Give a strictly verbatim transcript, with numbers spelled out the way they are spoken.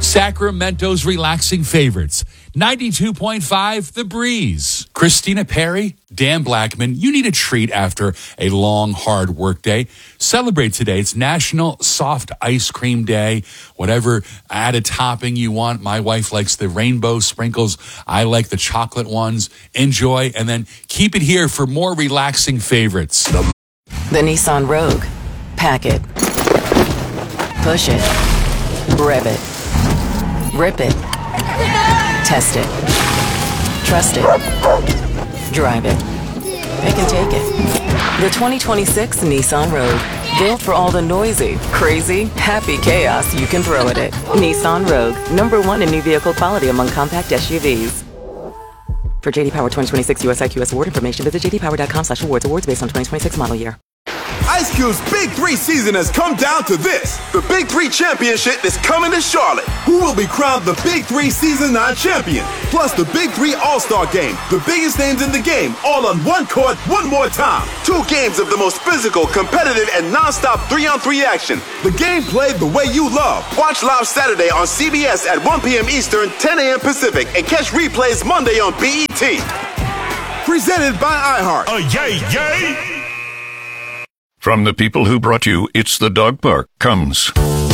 Sacramento's relaxing favorites. ninety-two point five, The Breeze. Christina Perry, Dan Blackman, you need a treat after a long, hard work day. Celebrate today. It's National Soft Ice Cream Day. Whatever added topping you want. My wife likes the rainbow sprinkles. I like the chocolate ones. Enjoy, and then keep it here for more relaxing favorites. The Nissan Rogue. Pack it. Push it. Rev it. Rip it. Test it. Trust it. Drive it. Pick and take it. The twenty twenty-six Nissan Rogue. Built for all the noisy, crazy, happy chaos you can throw at it. Nissan Rogue. Number one in new vehicle quality among compact S U Vs. For J D Power twenty twenty-six U S I Q S award information, visit j d power dot com slash awards. Awards based on twenty twenty-six model year. Ice Cube's Big Three season has come down to this. The Big Three Championship is coming to Charlotte. Who will be crowned the Big Three Season nine champion? Plus the Big Three All-Star Game. The biggest names in the game, all on one court, one more time. Two games of the most physical, competitive, and non-stop three-on-three action. The game played the way you love. Watch live Saturday on C B S at one p.m. Eastern, ten a.m. Pacific, and catch replays Monday on B E T. Presented by iHeart. Uh, yay, yay! From the people who brought you It's the Dog Park comes